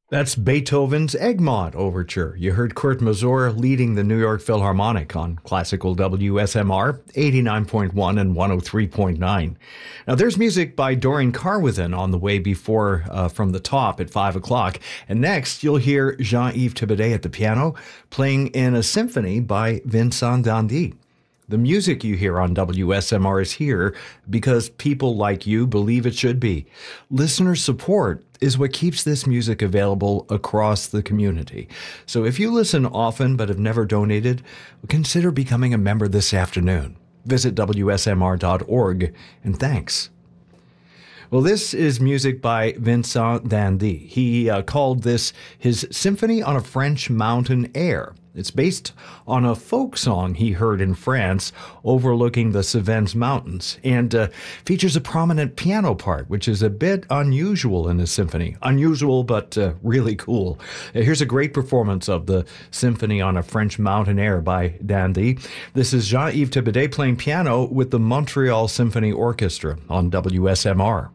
That's Beethoven's Egmont Overture. You heard Kurt Masur leading the New York Philharmonic on classical WSMR 89.1 and 103.9. Now, there's music by Doreen Carwithen on the way before From the Top at 5 o'clock. And next, you'll hear Jean-Yves Thibaudet at the piano playing in a symphony by Vincent Dandy. The music you hear on WSMR is here because people like you believe it should be. Listener support is what keeps this music available across the community. So if you listen often but have never donated, consider becoming a member this afternoon. Visit WSMR.org, and thanks. Well, this is music by Vincent Dandy. He called this his Symphony on a French Mountain Air. It's based on a folk song he heard in France overlooking the Cevennes Mountains and features a prominent piano part, which is a bit unusual in a symphony. Unusual, but really cool. Here's a great performance of the Symphony on a French Mountain Air by Dandy. This is Jean-Yves Thibaudet playing piano with the Montreal Symphony Orchestra on WSMR.